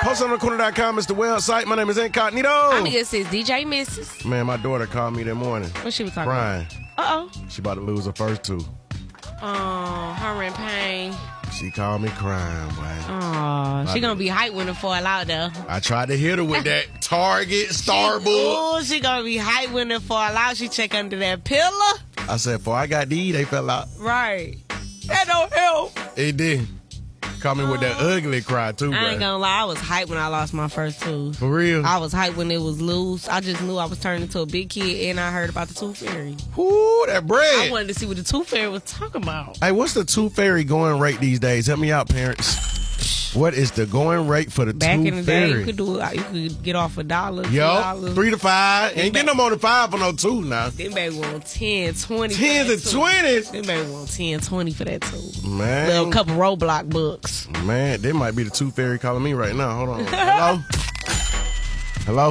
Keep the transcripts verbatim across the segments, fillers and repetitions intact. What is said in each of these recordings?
Post on the corner dot com is the website. My name is Incognito. I'm here since D J Missus Man, my daughter called me that morning. What she was talking crying. about? Uh-oh. She about to lose her first two. Oh, her in pain. She called me crying, boy. Oh, she gonna be hyped when it fall out though. I tried to hit her with that Target, Starbucks. Oh, she gonna be hyped when it fall out. She check under that pillow. I said, before I got these, they fell out. Right. That don't help. It did. Call me with that ugly cry, too, bro. I ain't gonna lie, I was hyped when I lost my first tooth. For real? I was hyped when it was loose. I just knew I was turning into a big kid, and I heard about the tooth fairy. Ooh, that bread. I wanted to see what the tooth fairy was talking about. Hey, what's the tooth fairy going rate these days? Help me out, parents. What is the going rate for the Back tooth in the fairy? day, you could do it. You could get off a dollar, two Yo, dollars. three to five. Them Ain't getting back- no more than five for no tooth now. Them baby want ten, twenty. for Tens that and tooth. twenties. Them baby want ten, twenty for that tooth. Man. Little couple Roblox books. Man, they might be the tooth fairy calling me right now. Hold on. Hello? Hello?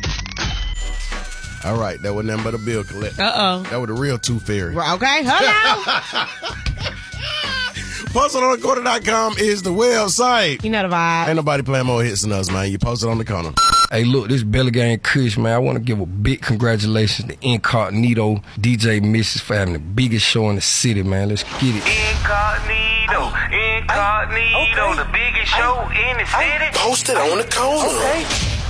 All right, that was nothing but a bill collector. Uh-oh. That was the real tooth fairy. Okay, hello. Post it on the corner dot com is the website. You know the vibe. Ain't nobody playing more hits than us, man. You post it on the corner. Hey, look, this Belly Gang Kush, man. I want to give a big congratulations to Incognito, D J Missus for having the biggest show in the city, man. Let's get it. Incognito, Incognito, Okay. the biggest show in the city. Post it on the corner. Okay.